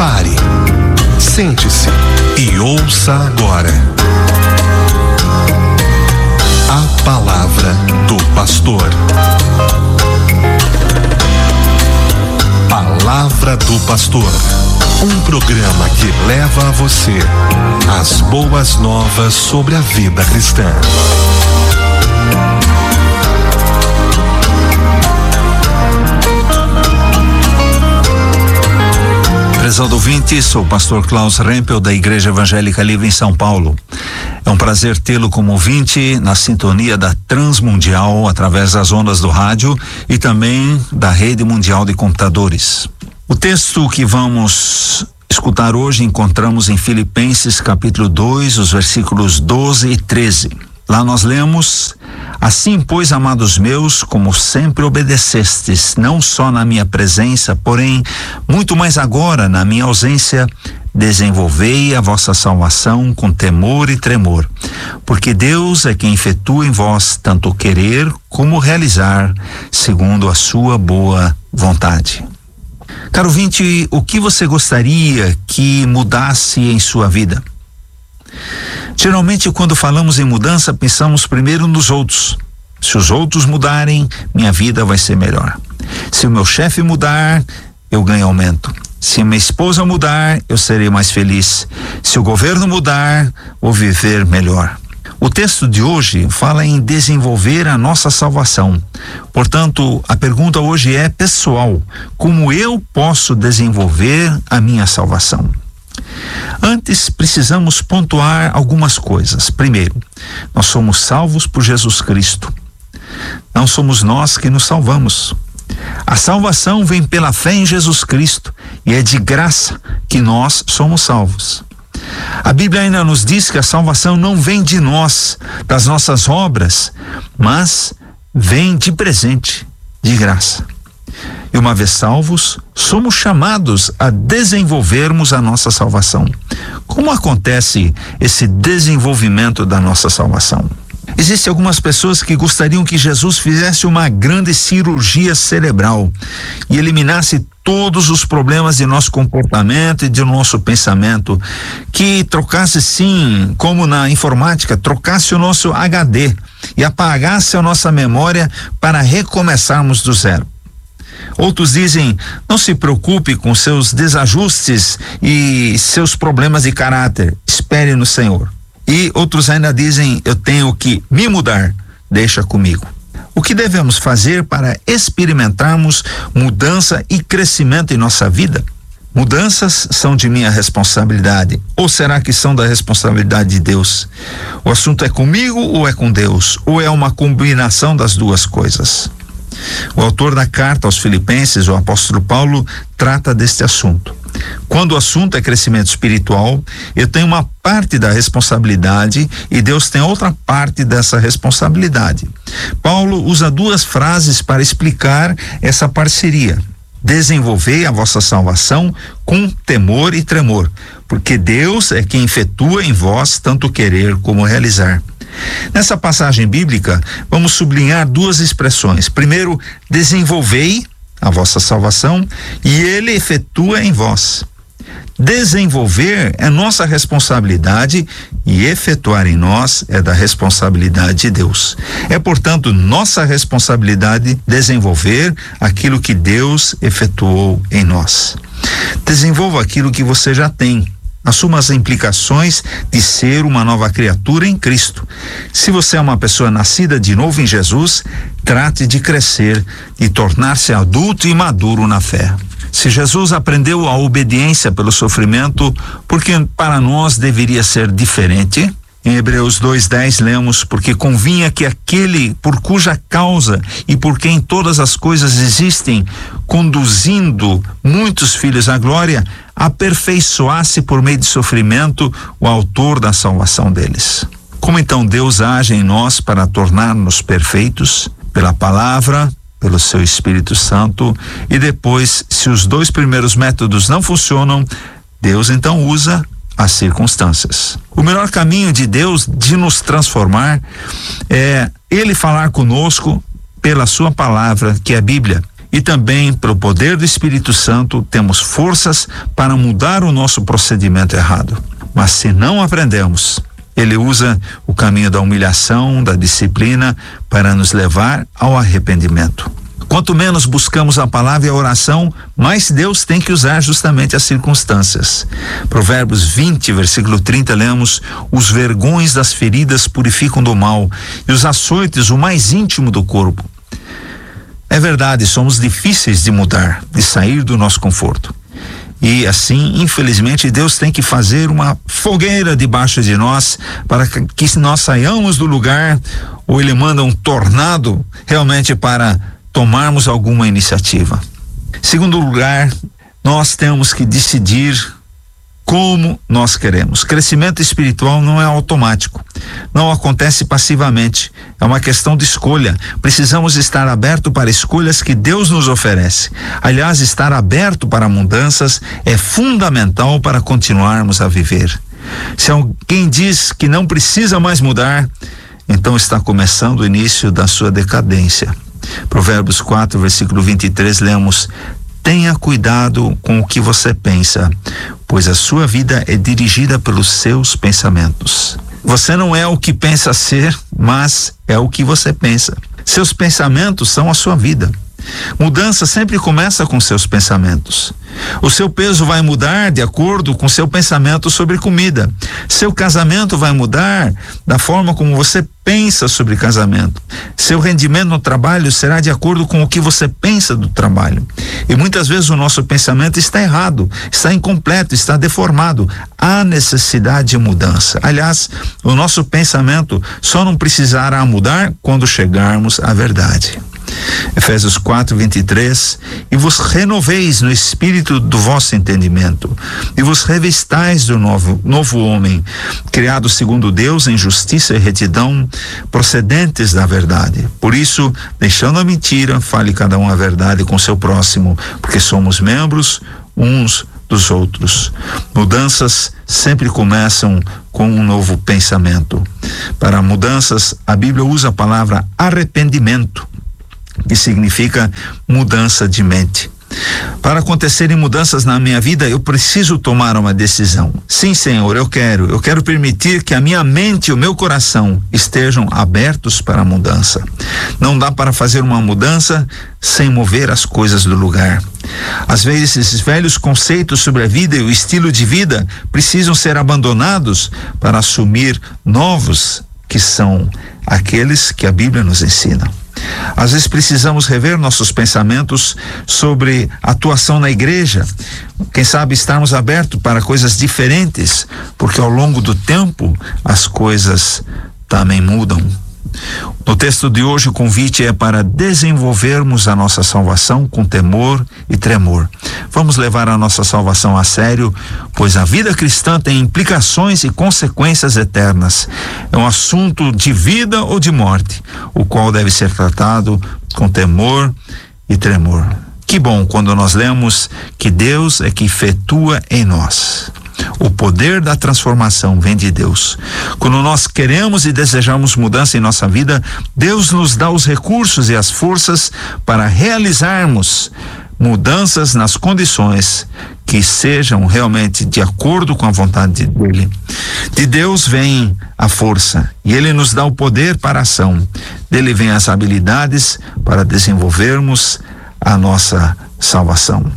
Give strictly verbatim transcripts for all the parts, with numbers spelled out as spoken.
Pare, sente-se e ouça agora a palavra do pastor. Palavra do Pastor, um programa que leva a você as boas novas sobre a vida cristã. Prezado ouvinte, sou o pastor Klaus Rempel, da Igreja Evangélica Livre em São Paulo. É um prazer tê-lo como ouvinte na sintonia da Transmundial, através das ondas do rádio e também da Rede Mundial de Computadores. O texto que vamos escutar hoje encontramos em Filipenses capítulo dois, os versículos doze e treze. Lá nós lemos: assim, pois, amados meus, como sempre obedecestes, não só na minha presença, porém muito mais agora na minha ausência, desenvolvei a vossa salvação com temor e tremor, porque Deus é quem efetua em vós tanto o querer como o realizar, segundo a sua boa vontade. Caro ouvinte, o que você gostaria que mudasse em sua vida? Geralmente, quando falamos em mudança, pensamos primeiro nos outros. Se os outros mudarem, minha vida vai ser melhor. Se o meu chefe mudar, eu ganho aumento. Se minha esposa mudar, eu serei mais feliz. Se o governo mudar, vou viver melhor. O texto de hoje fala em desenvolver a nossa salvação. Portanto, a pergunta hoje é pessoal: como eu posso desenvolver a minha salvação? Antes, precisamos pontuar algumas coisas. Primeiro, nós somos salvos por Jesus Cristo. Não somos nós que nos salvamos. A salvação vem pela fé em Jesus Cristo e é de graça que nós somos salvos. A Bíblia ainda nos diz que a salvação não vem de nós, das nossas obras, mas vem de presente, de graça. E uma vez salvos, somos chamados a desenvolvermos a nossa salvação. Como acontece esse desenvolvimento da nossa salvação? Existem algumas pessoas que gostariam que Jesus fizesse uma grande cirurgia cerebral e eliminasse todos os problemas de nosso comportamento e de nosso pensamento, que trocasse, sim, como na informática, trocasse o nosso H D e apagasse a nossa memória para recomeçarmos do zero. Outros dizem: não se preocupe com seus desajustes e seus problemas de caráter, espere no Senhor. E outros ainda dizem: eu tenho que me mudar, deixa comigo. O que devemos fazer para experimentarmos mudança e crescimento em nossa vida? Mudanças são de minha responsabilidade, ou será que são da responsabilidade de Deus? O assunto é comigo ou é com Deus? Ou é uma combinação das duas coisas? O autor da carta aos Filipenses, o apóstolo Paulo, trata deste assunto. Quando o assunto é crescimento espiritual, eu tenho uma parte da responsabilidade e Deus tem outra parte dessa responsabilidade. Paulo usa duas frases para explicar essa parceria: desenvolvei a vossa salvação com temor e tremor, porque Deus é quem efetua em vós tanto querer como realizar. Nessa passagem bíblica, vamos sublinhar duas expressões. Primeiro, desenvolvei a vossa salvação e ele efetua em vós. Desenvolver é nossa responsabilidade e efetuar em nós é da responsabilidade de Deus. É, portanto, nossa responsabilidade desenvolver aquilo que Deus efetuou em nós. Desenvolva aquilo que você já tem. Assuma as implicações de ser uma nova criatura em Cristo. Se você é uma pessoa nascida de novo em Jesus, trate de crescer e tornar-se adulto e maduro na fé. Se Jesus aprendeu a obediência pelo sofrimento, por que para nós deveria ser diferente? Em Hebreus dois, dez lemos: porque convinha que aquele por cuja causa e por quem todas as coisas existem, conduzindo muitos filhos à glória, aperfeiçoasse por meio de sofrimento o autor da salvação deles. Como então Deus age em nós para tornar-nos perfeitos? Pela palavra, pelo seu Espírito Santo, e depois, se os dois primeiros métodos não funcionam, Deus então usa as circunstâncias. O melhor caminho de Deus de nos transformar é Ele falar conosco pela sua palavra, que é a Bíblia. e também pelo poder do Espírito Santo temos forças para mudar o nosso procedimento errado. Mas se não aprendemos, ele usa o caminho da humilhação, da disciplina para nos levar ao arrependimento. Quanto menos buscamos a palavra e a oração, mais Deus tem que usar justamente as circunstâncias. Provérbios vinte, versículo trinta, lemos: os vergões das feridas purificam do mal, e os açoites o mais íntimo do corpo. É verdade, somos difíceis de mudar, de sair do nosso conforto. E assim, infelizmente, Deus tem que fazer uma fogueira debaixo de nós para que nós saiamos do lugar, ou Ele manda um tornado realmente para tomarmos alguma iniciativa. Segundo lugar, nós temos que decidir como nós queremos. Crescimento espiritual não é automático, não acontece passivamente, é uma questão de escolha. Precisamos estar aberto para escolhas que Deus nos oferece. Aliás, estar aberto para mudanças é fundamental para continuarmos a viver. Se alguém diz que não precisa mais mudar, então está começando o início da sua decadência. Provérbios quatro, versículo vinte e três, lemos: tenha cuidado com o que você pensa, pois a sua vida é dirigida pelos seus pensamentos. Você não é o que pensa ser, mas é o que você pensa. Seus pensamentos são a sua vida. Mudança sempre começa com seus pensamentos. O seu peso vai mudar de acordo com seu pensamento sobre comida. Seu casamento vai mudar da forma como você pensa sobre casamento. Seu rendimento no trabalho será de acordo com o que você pensa do trabalho. E muitas vezes o nosso pensamento está errado, está incompleto, está deformado. Há necessidade de mudança. Aliás, o nosso pensamento só não precisará mudar quando chegarmos à verdade. Efésios quatro, vinte e três: e vos renoveis no espírito do vosso entendimento, e vos revestais do novo, novo homem, criado segundo Deus em justiça e retidão, procedentes da verdade. Por isso, deixando a mentira, fale cada um a verdade com seu próximo, porque somos membros uns dos outros. Mudanças sempre começam com um novo pensamento. Para mudanças, a Bíblia usa a palavra arrependimento, que significa mudança de mente. Para acontecerem mudanças na minha vida, eu preciso tomar uma decisão. Sim, Senhor, eu quero, eu quero permitir que a minha mente e o meu coração estejam abertos para a mudança. Não dá para fazer uma mudança sem mover as coisas do lugar. Às vezes, esses velhos conceitos sobre a vida e o estilo de vida precisam ser abandonados para assumir novos, que são aqueles que a Bíblia nos ensina. Às vezes precisamos rever nossos pensamentos sobre a atuação na igreja. Quem sabe estarmos abertos para coisas diferentes, porque ao longo do tempo as coisas também mudam. No texto de hoje, o convite é para desenvolvermos a nossa salvação com temor e tremor. Vamos levar a nossa salvação a sério, pois a vida cristã tem implicações e consequências eternas. É um assunto de vida ou de morte, o qual deve ser tratado com temor e tremor. Que bom quando nós lemos que Deus é que efetua em nós. O poder da transformação vem de Deus. Quando nós queremos e desejamos mudança em nossa vida, Deus nos dá os recursos e as forças para realizarmos mudanças nas condições que sejam realmente de acordo com a vontade dele. De Deus vem a força e ele nos dá o poder para a ação. Dele vem as habilidades para desenvolvermos a nossa salvação.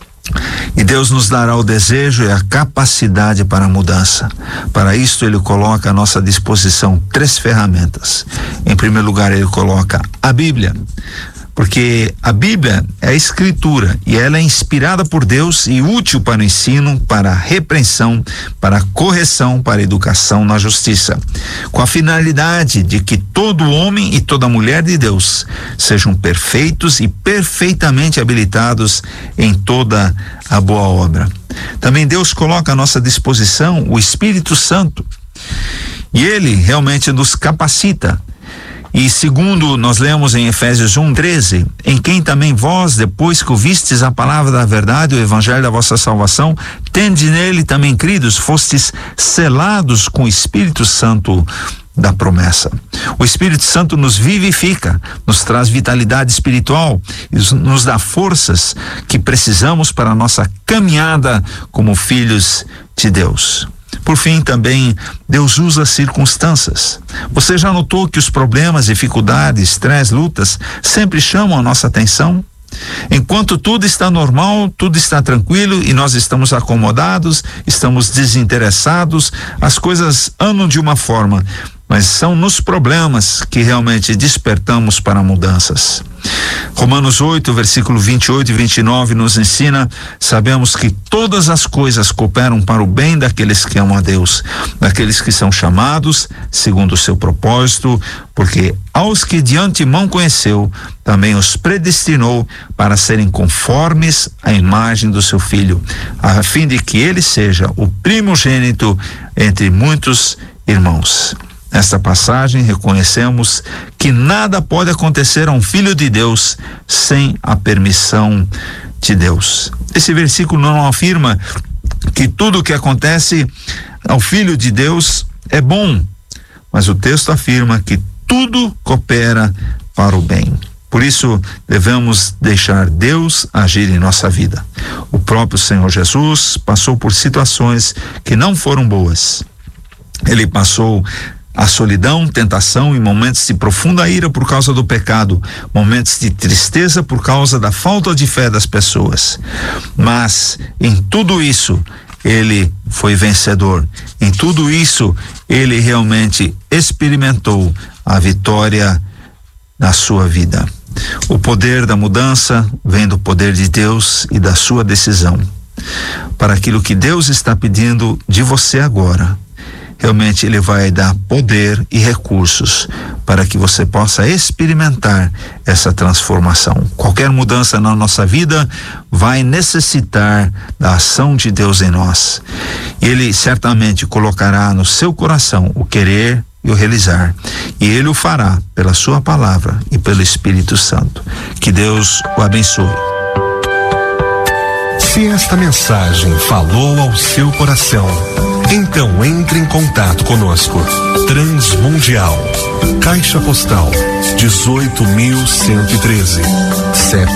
E Deus nos dará o desejo e a capacidade para a mudança. Para isto ele coloca à nossa disposição três ferramentas. Em primeiro lugar, ele coloca a Bíblia, porque a Bíblia é a Escritura e ela é inspirada por Deus e útil para o ensino, para a repreensão, para a correção, para a educação na justiça, com a finalidade de que todo homem e toda mulher de Deus sejam perfeitos e perfeitamente habilitados em toda a boa obra. Também Deus coloca à nossa disposição o Espírito Santo e ele realmente nos capacita. E segundo nós lemos em Efésios um, treze, em quem também vós, depois que ouvistes a palavra da verdade, o evangelho da vossa salvação, Tende nele também cridos, fostes selados com o Espírito Santo da promessa. O Espírito Santo nos vivifica, nos traz vitalidade espiritual e nos dá forças que precisamos para a nossa caminhada como filhos de Deus. Por fim, também, Deus usa circunstâncias. Você já notou que os problemas, dificuldades, estresse, lutas sempre chamam a nossa atenção? Enquanto tudo está normal, tudo está tranquilo e nós estamos acomodados, estamos desinteressados, as coisas andam de uma forma, mas são nos problemas que realmente despertamos para mudanças. Romanos oito, versículo vinte e oito e vinte e nove nos ensina: sabemos que todas as coisas cooperam para o bem daqueles que amam a Deus, daqueles que são chamados segundo o seu propósito, porque aos que de antemão conheceu, também os predestinou para serem conformes à imagem do seu Filho, a fim de que ele seja o primogênito entre muitos irmãos. Nesta passagem, reconhecemos que nada pode acontecer a um filho de Deus sem a permissão de Deus. Esse versículo não afirma que tudo o que acontece ao filho de Deus é bom, mas o texto afirma que tudo coopera para o bem. Por isso, devemos deixar Deus agir em nossa vida. O próprio Senhor Jesus passou por situações que não foram boas. Ele passou a solidão, tentação e momentos de profunda ira por causa do pecado, momentos de tristeza por causa da falta de fé das pessoas. Mas em tudo isso, ele foi vencedor. Em tudo isso, ele realmente experimentou a vitória na sua vida. O poder da mudança vem do poder de Deus e da sua decisão. Para aquilo que Deus está pedindo de você agora, realmente ele vai dar poder e recursos para que você possa experimentar essa transformação. Qualquer mudança na nossa vida vai necessitar da ação de Deus em nós. E ele certamente colocará no seu coração o querer e o realizar. E ele o fará pela sua palavra e pelo Espírito Santo. Que Deus o abençoe. Se esta mensagem falou ao seu coração, então entre em contato conosco. Transmundial, Caixa Postal dezoito mil cento e treze, C E P